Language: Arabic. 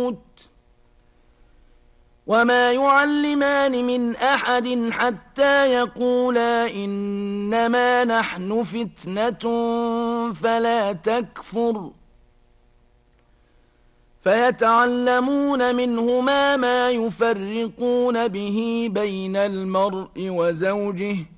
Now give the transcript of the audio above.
الموت وما يعلمان من أحد حتى يقولا إنما نحن فتنة فلا تكفر فيتعلمون منهما ما يفرقون به بين المرء وزوجه